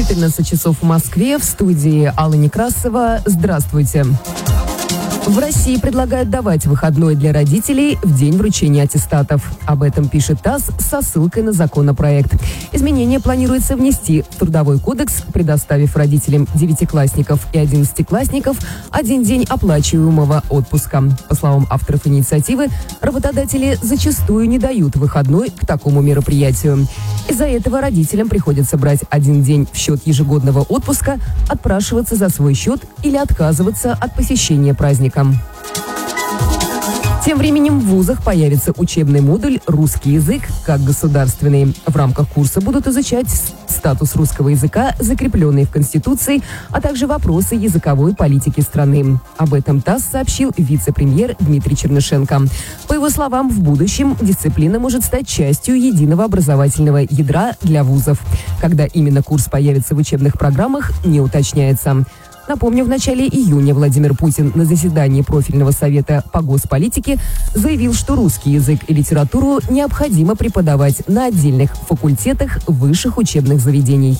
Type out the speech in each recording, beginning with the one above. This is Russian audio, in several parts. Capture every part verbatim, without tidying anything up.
четырнадцать часов в Москве. В студии Алла Некрасова. Здравствуйте. В России предлагают давать выходной для родителей в день вручения аттестатов. Об этом пишет ТАСС со ссылкой на законопроект. Изменения планируется внести в Трудовой кодекс, предоставив родителям девятиклассников и одиннадцатиклассников один день оплачиваемого отпуска. По словам авторов инициативы, работодатели зачастую не дают выходной к такому мероприятию. Из-за этого родителям приходится брать один день в счет ежегодного отпуска, отпрашиваться за свой счет или отказываться от посещения праздника. Тем временем в вузах появится учебный модуль «Русский язык как государственный». В рамках курса будут изучать статус русского языка, закрепленный в Конституции, а также вопросы языковой политики страны. Об этом ТАСС сообщил вице-премьер Дмитрий Чернышенко. По его словам, в будущем дисциплина может стать частью единого образовательного ядра для вузов. Когда именно курс появится в учебных программах, не уточняется. Напомню, в начале июня Владимир Путин на заседании профильного совета по госполитике заявил, что русский язык и литературу необходимо преподавать на отдельных факультетах высших учебных заведений.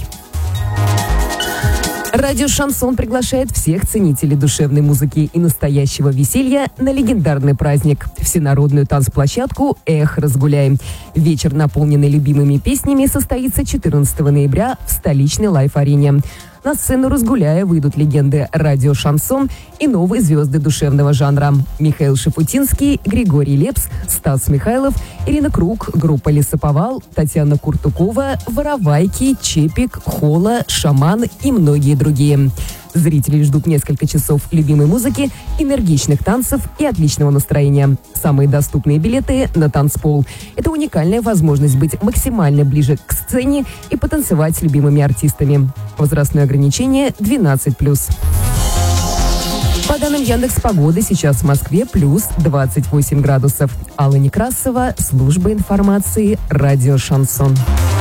Радио «Шансон» приглашает всех ценителей душевной музыки и настоящего веселья на легендарный праздник – всенародную танцплощадку «Эх, разгуляй». Вечер, наполненный любимыми песнями, состоится четырнадцатого ноября в столичной лайф-арене. На сцену «Разгуляя» выйдут легенды радио «Шансон» и новые звезды душевного жанра. Михаил Шафутинский, Григорий Лепс, Стас Михайлов, Ирина Круг, группа «Лесоповал», Татьяна Куртукова, Воровайки, Чепик, Хола, Шаман и многие другие. Зрители ждут несколько часов любимой музыки, энергичных танцев и отличного настроения. Самые доступные билеты на танцпол. Это уникальная возможность быть максимально ближе к сцене и потанцевать с любимыми артистами. Возрастное ограничение двенадцать плюс. По данным Яндекс.Погоды, сейчас в Москве плюс двадцать восемь градусов. Алла Некрасова, служба информации, радио «Шансон».